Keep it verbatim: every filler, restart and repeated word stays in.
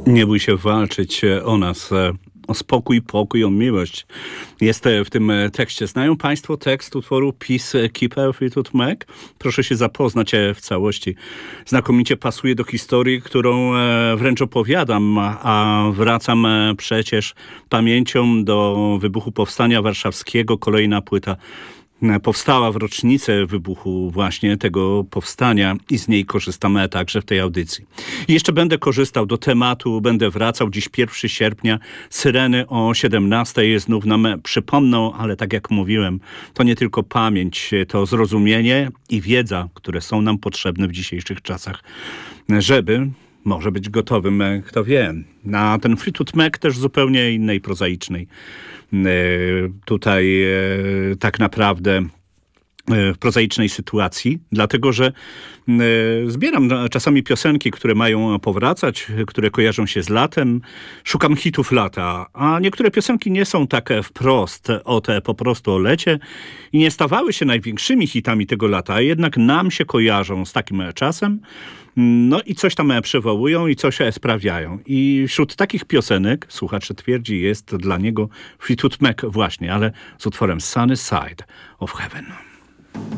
Nie bój się walczyć o nas, o spokój, pokój, o miłość. Jest w tym tekście. Znają Państwo tekst utworu Peacekeeper Fleetwood Mac? Proszę się zapoznać w całości. Znakomicie pasuje do historii, którą wręcz opowiadam, a wracam przecież pamięcią do wybuchu Powstania Warszawskiego. Kolejna płyta powstała w rocznicę wybuchu właśnie tego powstania i z niej korzystamy także w tej audycji. I jeszcze będę korzystał do tematu, będę wracał dziś pierwszego sierpnia. Syreny o siedemnastej znów nam przypomną, ale tak jak mówiłem, to nie tylko pamięć, to zrozumienie i wiedza, które są nam potrzebne w dzisiejszych czasach, żeby może być gotowym, kto wie, na ten Fleetwood Mac też zupełnie innej, prozaicznej. Tutaj tak naprawdę w prozaicznej sytuacji, dlatego że zbieram czasami piosenki, które mają powracać, które kojarzą się z latem. Szukam hitów lata, a niektóre piosenki nie są tak wprost o te po prostu o lecie i nie stawały się największymi hitami tego lata, a jednak nam się kojarzą z takim czasem. No i coś tam przywołują i coś sprawiają. I wśród takich piosenek, słuchacz twierdzi, jest dla niego Fleetwood Mac właśnie, ale z utworem Sunny Side of Heaven.